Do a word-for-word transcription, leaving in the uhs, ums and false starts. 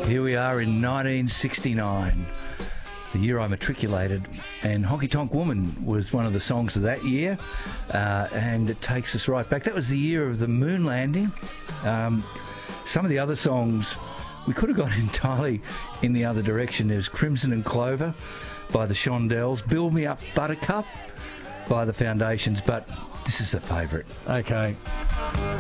Here we are in nineteen sixty-nine, the year I matriculated, and Honky Tonk Woman was one of the songs of that year, uh, and it takes us right back. That was the year of the moon landing. Um, some of the other songs, we could have gone entirely in the other direction. There's Crimson and Clover by the Shondells, Build Me Up Buttercup by the Foundations, but this is a favourite. Okay.